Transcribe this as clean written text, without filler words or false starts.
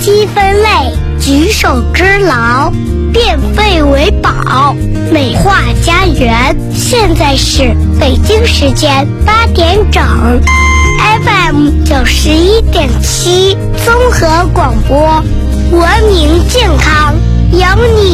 积分类，举手之劳，变废为宝，美化家园。现在是北京时间8点整，FM 91.7综合广播，文明健康，有你。